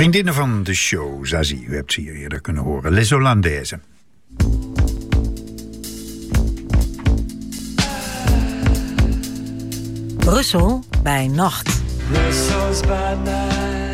Vriendinnen van de show, Zazie, u hebt ze hier eerder kunnen horen. Les Hollandaises. Brussel bij nacht. Brussels by night.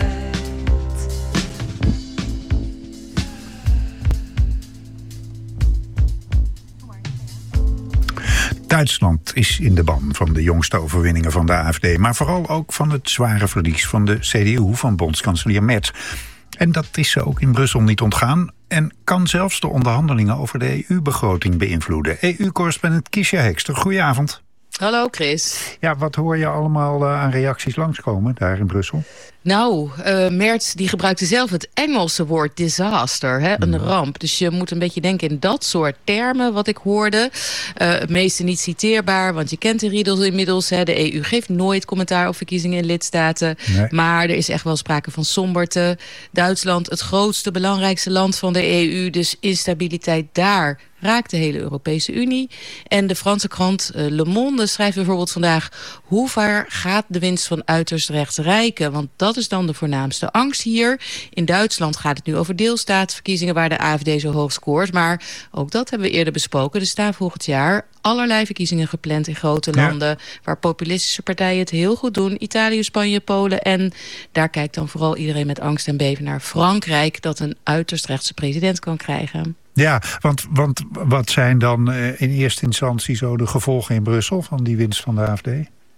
Duitsland is in de ban van de jongste overwinningen van de AfD... maar vooral ook van het zware verlies van de CDU van bondskanselier Merz. En dat is ze ook in Brussel niet ontgaan... en kan zelfs de onderhandelingen over de EU-begroting beïnvloeden. EU-correspondent Kiesja Hekster, goedenavond. Hallo Chris. Ja, wat hoor je allemaal aan reacties langskomen daar in Brussel? Nou, Merz die gebruikte zelf het Engelse woord disaster, hè? Een ramp. Dus je moet een beetje denken in dat soort termen wat ik hoorde. Het meeste niet citeerbaar, want je kent de riedel inmiddels. Hè? De EU geeft nooit commentaar op verkiezingen in lidstaten. Nee. Maar er is echt wel sprake van somberte. Duitsland, het grootste, belangrijkste land van de EU. Dus instabiliteit daar raakt de hele Europese Unie. En de Franse krant Le Monde schrijft bijvoorbeeld vandaag... hoe ver gaat de winst van uiterst rechts rijken? Want dat is dan de voornaamste angst hier. In Duitsland gaat het nu over deelstaatsverkiezingen... waar de AfD zo hoog scoort. Maar ook dat hebben we eerder besproken. Er staan volgend jaar allerlei verkiezingen gepland in grote landen... waar populistische partijen het heel goed doen. Italië, Spanje, Polen. En daar kijkt dan vooral iedereen met angst en beven naar Frankrijk... dat een uiterst rechtse president kan krijgen. Ja, want wat zijn dan in eerste instantie zo de gevolgen in Brussel... van die winst van de AfD?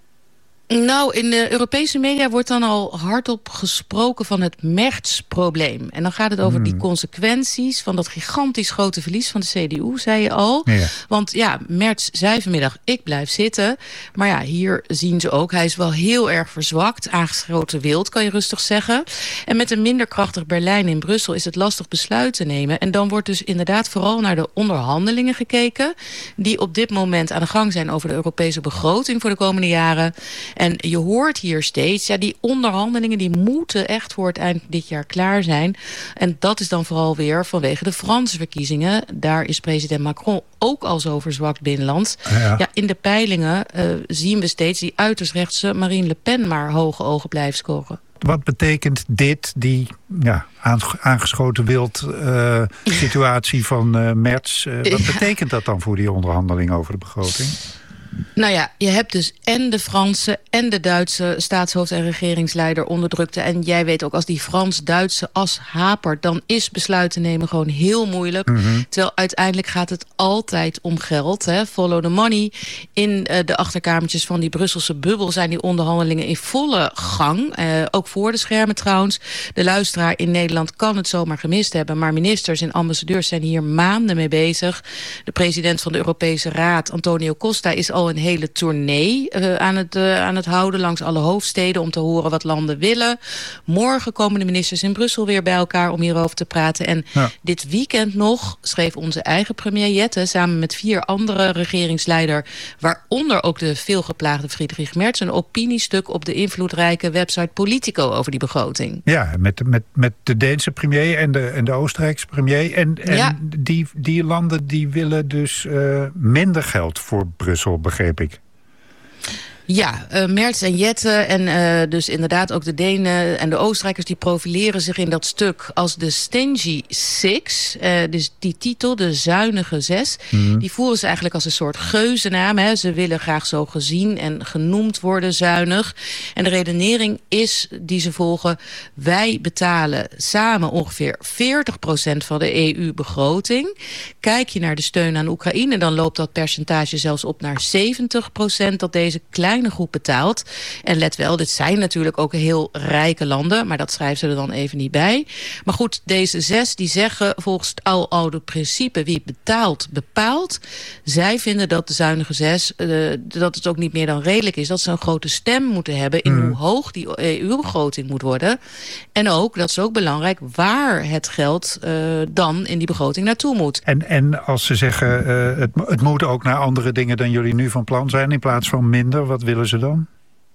Nou, in de Europese media wordt dan al hardop gesproken van het Merz-probleem. En dan gaat het over die consequenties van dat gigantisch grote verlies van de CDU, zei je al. Ja. Want ja, Merz zei vanmiddag, ik blijf zitten. Maar ja, hier zien ze ook, hij is wel heel erg verzwakt. Aangeschoten wild, kan je rustig zeggen. En met een minder krachtig Berlijn in Brussel is het lastig besluit te nemen. En dan wordt dus inderdaad vooral naar de onderhandelingen gekeken... die op dit moment aan de gang zijn over de Europese begroting voor de komende jaren... En je hoort hier steeds, ja, die onderhandelingen... die moeten echt voor het eind dit jaar klaar zijn. En dat is dan vooral weer vanwege de Franse verkiezingen. Daar is president Macron ook al zo verzwakt binnenlands. Ja, in de peilingen zien we steeds die uiterst rechtse Marine Le Pen... maar hoge ogen blijven scoren. Wat betekent dit, die aangeschoten wild situatie van Merz? Wat betekent dat dan voor die onderhandeling over de begroting? Nou ja, je hebt dus en de Franse en de Duitse staatshoofd en regeringsleider onderdrukte. En jij weet ook, als die Frans-Duitse as hapert... dan is besluiten nemen gewoon heel moeilijk. Terwijl uiteindelijk gaat het altijd om geld. Hè? Follow the money. In de achterkamertjes van die Brusselse bubbel... zijn die onderhandelingen in volle gang. Ook voor de schermen trouwens. De luisteraar in Nederland kan het zomaar gemist hebben... maar ministers en ambassadeurs zijn hier maanden mee bezig. De president van de Europese Raad, Antonio Costa... is al een hele tournee aan het houden langs alle hoofdsteden... om te horen wat landen willen. Morgen komen de ministers in Brussel weer bij elkaar om hierover te praten. En dit weekend nog schreef onze eigen premier Jette... samen met 4 andere regeringsleiders... waaronder ook de veelgeplaagde Friedrich Merz... een opiniestuk op de invloedrijke website Politico over die begroting. Ja, met de Deense premier en de Oostenrijkse premier. En die landen die willen dus minder geld voor Brussel, begreep ik. Ja, Merz en Jette en dus inderdaad ook de Denen en de Oostenrijkers... die profileren zich in dat stuk als de Stingy Six. Dus die titel, de zuinige 6, die voeren ze eigenlijk als een soort geuzennaam. Hè. Ze willen graag zo gezien en genoemd worden, zuinig. En de redenering is die ze volgen... wij betalen samen ongeveer 40% van de EU-begroting. Kijk je naar de steun aan Oekraïne... dan loopt dat percentage zelfs op naar 70%... dat deze kleine groep betaalt. En let wel, dit zijn natuurlijk ook heel rijke landen... maar dat schrijven ze er dan even niet bij. Maar goed, deze 6 die zeggen volgens het oude principe... wie betaalt, bepaalt. Zij vinden dat de zuinige 6... dat het ook niet meer dan redelijk is... dat ze een grote stem moeten hebben... in hoe hoog die EU-begroting moet worden. En ook, dat is ook belangrijk... waar het geld dan in die begroting naartoe moet. En als ze zeggen... het moet ook naar andere dingen dan jullie nu van plan zijn... in plaats van minder, wat willen ze dan?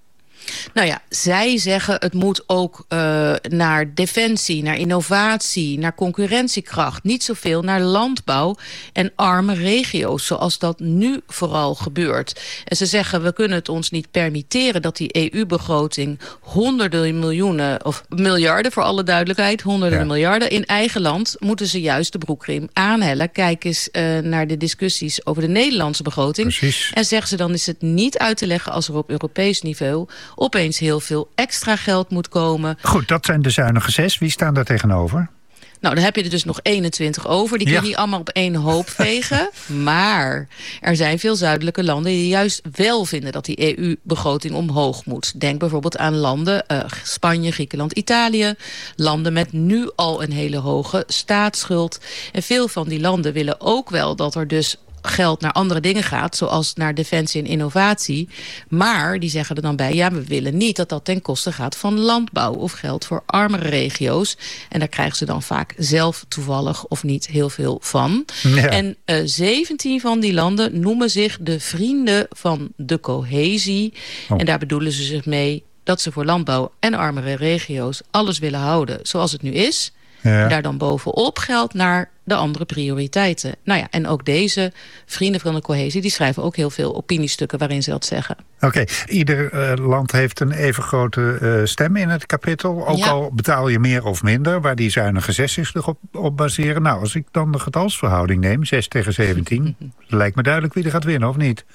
Nou ja, zij zeggen het moet ook naar defensie, naar innovatie, naar concurrentiekracht. Niet zoveel naar landbouw en arme regio's, zoals dat nu vooral gebeurt. En ze zeggen, we kunnen het ons niet permitteren dat die EU-begroting honderden miljoenen, of miljarden voor alle duidelijkheid, honderden miljarden in eigen land, moeten ze juist de broekriem aanhellen. Kijk eens naar de discussies over de Nederlandse begroting. Precies. En zeggen ze, dan is het niet uit te leggen als er op Europees niveau opeens heel veel extra geld moet komen. Goed, dat zijn de zuinige 6. Wie staan daar tegenover? Nou, dan heb je er dus nog 21 over. Die kun je niet allemaal op één hoop vegen. Maar er zijn veel zuidelijke landen die juist wel vinden dat die EU-begroting omhoog moet. Denk bijvoorbeeld aan landen, Spanje, Griekenland, Italië. Landen met nu al een hele hoge staatsschuld. En veel van die landen willen ook wel dat er dus geld naar andere dingen gaat, zoals naar defensie en innovatie. Maar die zeggen er dan bij, ja, we willen niet dat dat ten koste gaat van landbouw of geld voor armere regio's. En daar krijgen ze dan vaak zelf toevallig of niet heel veel van. Ja. En 17 van die landen noemen zich de vrienden van de cohesie. Oh. En daar bedoelen ze zich mee dat ze voor landbouw en armere regio's alles willen houden zoals het nu is. Ja. En daar dan bovenop geld naar de andere prioriteiten. Nou ja, en ook deze vrienden van de cohesie, die schrijven ook heel veel opiniestukken waarin ze dat zeggen. Oké, ieder land heeft een even grote stem in het kapittel. Ook al betaal je meer of minder, waar die zuinige 6 zich op baseren. Nou, als ik dan de getalsverhouding neem, 6 tegen 17... lijkt me duidelijk wie er gaat winnen, of niet?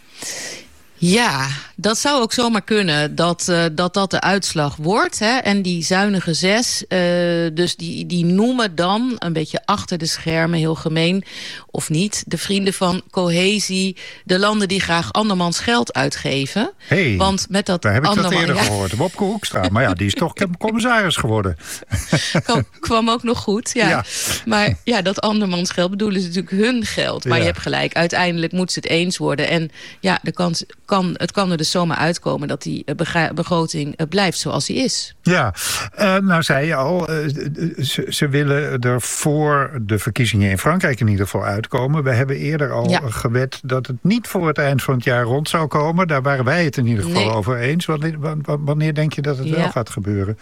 Ja, dat zou ook zomaar kunnen dat de uitslag wordt. Hè? En die zuinige 6, dus die noemen dan een beetje achter de schermen, heel gemeen of niet, de vrienden van cohesie, de landen die graag andermans geld uitgeven. Hey, want met dat daar heb ik dat eerder gehoord. Wopke Hoekstra, maar ja, die is toch commissaris geworden. Kwam ook nog goed, ja. Maar ja, dat andermans geld bedoelen ze natuurlijk hun geld. Maar je hebt gelijk, uiteindelijk moeten ze het eens worden. En ja, de kans het kan er dus zomaar uitkomen dat die begroting blijft zoals die is. Ja, nou zei je al, ze willen er voor de verkiezingen in Frankrijk in ieder geval uitkomen. We hebben eerder al gewet dat het niet voor het eind van het jaar rond zou komen. Daar waren wij het in ieder geval over eens. Wanneer denk je dat het wel gaat gebeuren?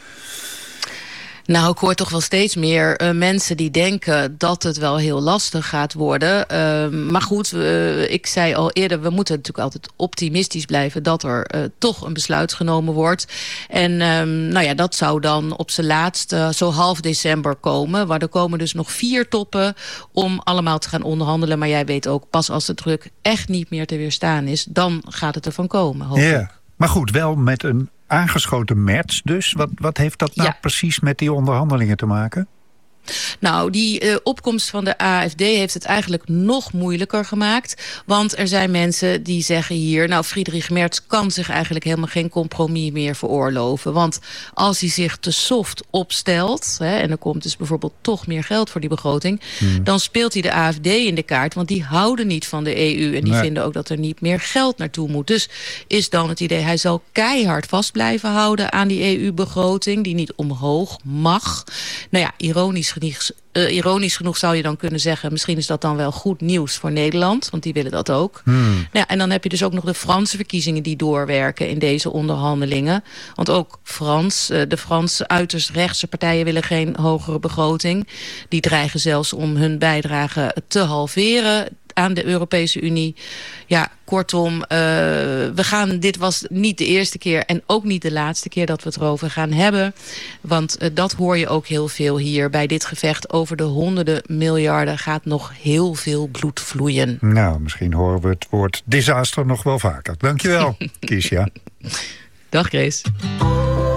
Nou, ik hoor toch wel steeds meer mensen die denken dat het wel heel lastig gaat worden. Maar goed, ik zei al eerder, we moeten natuurlijk altijd optimistisch blijven dat er toch een besluit genomen wordt. En nou ja, dat zou dan op zijn laatst zo half december komen. Maar er komen dus nog 4 toppen om allemaal te gaan onderhandelen. Maar jij weet ook, pas als de druk echt niet meer te weerstaan is, dan gaat het ervan komen, hopelijk. Ja, maar goed, wel met een aangeschoten Merz dus. Wat heeft dat nou precies met die onderhandelingen te maken? Nou, die opkomst van de AfD heeft het eigenlijk nog moeilijker gemaakt. Want er zijn mensen die zeggen hier, nou, Friedrich Merz kan zich eigenlijk helemaal geen compromis meer veroorloven. Want als hij zich te soft opstelt, en er komt dus bijvoorbeeld toch meer geld voor die begroting, dan speelt hij de AfD in de kaart. Want die houden niet van de EU en die vinden ook dat er niet meer geld naartoe moet. Dus is dan het idee, hij zal keihard vast blijven houden aan die EU-begroting, die niet omhoog mag. Nou ja, ironisch genoeg zou je dan kunnen zeggen, misschien is dat dan wel goed nieuws voor Nederland, want die willen dat ook. Nou ja, en dan heb je dus ook nog de Franse verkiezingen die doorwerken in deze onderhandelingen. Want ook de Franse uiterst rechtse partijen willen geen hogere begroting. Die dreigen zelfs om hun bijdrage te halveren aan de Europese Unie. Ja, kortom, dit was niet de eerste keer en ook niet de laatste keer dat we het erover gaan hebben. Want dat hoor je ook heel veel hier bij dit gevecht. Over de honderden miljarden gaat nog heel veel bloed vloeien. Nou, misschien horen we het woord disaster nog wel vaker. Dankjewel, Kiesja. Dag, Grace.